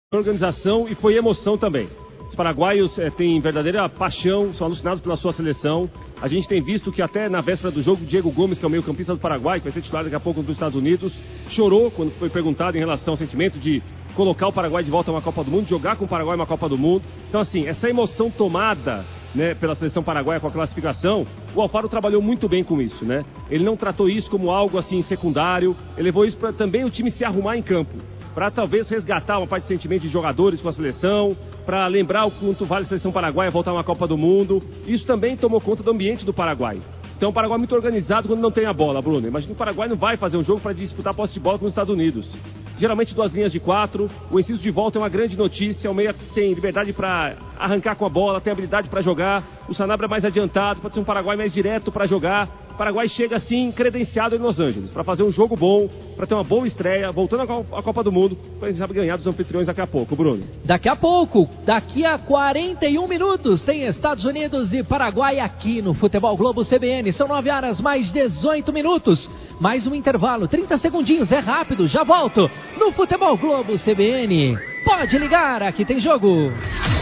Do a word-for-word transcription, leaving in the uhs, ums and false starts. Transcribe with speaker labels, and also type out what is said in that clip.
Speaker 1: organização e foi emoção também. Os paraguaios é, têm verdadeira paixão, são alucinados pela sua seleção. A gente tem visto que até na véspera do jogo, Diego Gomes, que é o meio-campista do Paraguai, que vai ser titular daqui a pouco dos Estados Unidos, chorou quando foi perguntado em relação ao sentimento de colocar o Paraguai de volta a uma Copa do Mundo, jogar com o Paraguai uma Copa do Mundo. Então, assim, essa emoção tomada, né, pela seleção paraguaia com a classificação, o Alfaro trabalhou muito bem com isso, né? Ele não tratou isso como algo assim secundário, ele levou isso para também o time se arrumar em campo, para talvez resgatar uma parte de sentimento de jogadores com a seleção, para lembrar o quanto vale a seleção paraguaia voltar a uma Copa do Mundo. Isso também tomou conta do ambiente do Paraguai. Então o Paraguai é muito organizado quando não tem a bola, Bruno. Imagina que o Paraguai não vai fazer um jogo para disputar a posse de bola com os Estados Unidos. Geralmente duas linhas de quatro, o inciso de volta é uma grande notícia, o meia tem liberdade para arrancar com a bola, tem habilidade para jogar, o Sanabria é mais adiantado, pode ser um Paraguai mais direto para jogar. O Paraguai chega assim, credenciado em Los Angeles, para fazer um jogo bom, para ter uma boa estreia, voltando à Copa do Mundo, para quem sabe ganhar dos anfitriões daqui a pouco, Bruno.
Speaker 2: Daqui a pouco, daqui a quarenta e um minutos, tem Estados Unidos e Paraguai aqui no Futebol Globo C B N. São nove horas mais dezoito minutos. Mais um intervalo, trinta segundinhos, é rápido, já volto no Futebol Globo C B N. Pode ligar, aqui tem jogo.